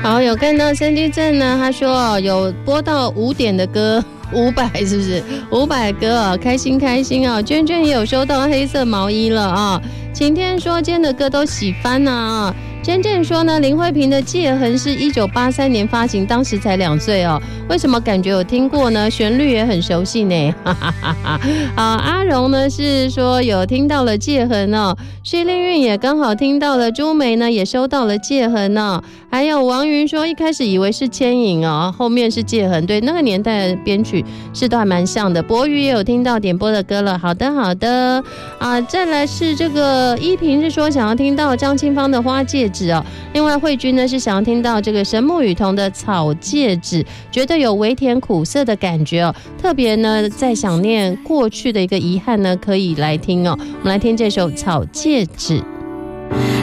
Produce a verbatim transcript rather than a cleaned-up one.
好，有看到三 G 正呢，他说哦，有播到五点的歌，五百是不是？五百歌啊，开心开心啊！娟娟也有收到黑色毛衣了啊。晴天说今天的歌都喜欢啊。真正说呢，林慧萍的《戒痕》是一九八三年发行，当时才两岁哦。为什么感觉有听过呢？旋律也很熟悉呢。哈哈哈哈啊，阿荣呢是说有听到了《戒痕》哦，薛丽韵也刚好听到了，朱梅呢也收到了《戒痕》哦。还有王云说一开始以为是牵引哦，后面是《戒痕》，对，那个年代的编曲是都还蛮像的。博宇也有听到点播的歌了，好的好的啊。再来是这个依萍是说想要听到张清芳的《花戒指》哦，另外慧君呢是想要听到这个神木雨桐的《草戒指》，觉得有微甜苦涩的感觉哦，特别呢在想念过去的一个遗憾呢，可以来听哦。我们来听这首《草戒指》。